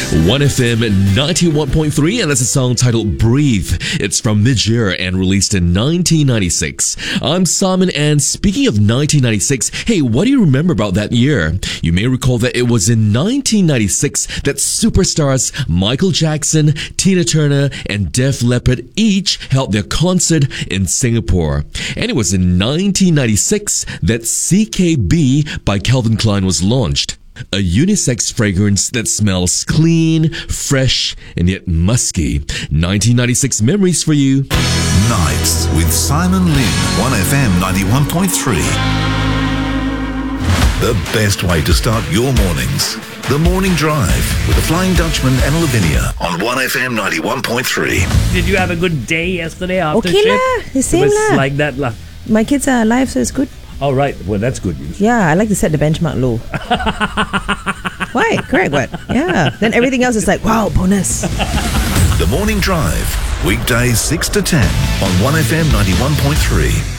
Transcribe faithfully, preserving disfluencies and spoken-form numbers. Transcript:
one F M ninety-one point three, and that's a song titled Breathe. It's from Midyear and released in nineteen ninety-six. I'm Simon, and speaking of nineteen ninety-six, hey, what do you remember about that year? You may recall that it was in nineteen ninety-six that superstars Michael Jackson, Tina Turner, and Def Leppard each held their concert in Singapore. And it was in nineteen ninety-six that C K B by Calvin Klein was launched. A unisex fragrance that smells clean, fresh, and yet musky. nineteen ninety-six memories for you. Nights with Simon Lin, one F M ninety-one point three. The best way to start your mornings. The Morning Drive with the Flying Dutchman and Lavinia on one F M ninety-one point three. Did you have a good day yesterday after Okay shift? lah, the same It was lah. like that lah. My kids are alive, so it's good. All right, well that's good news. Yeah, I like to set the benchmark low. Why? Correct, what? Yeah. Then everything else is like, wow, bonus. The Morning Drive, weekdays six to ten on one F M ninety-one point three.